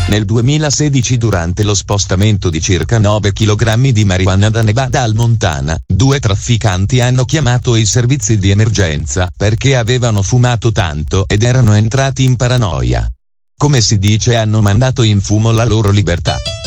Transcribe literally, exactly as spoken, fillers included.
Nel duemilasedici, durante lo spostamento di circa nove chilogrammi di marijuana da Nevada al Montana, due trafficanti hanno chiamato i servizi di emergenza perché avevano fumato tanto ed erano entrati in paranoia. Come si dice, hanno mandato in fumo la loro libertà.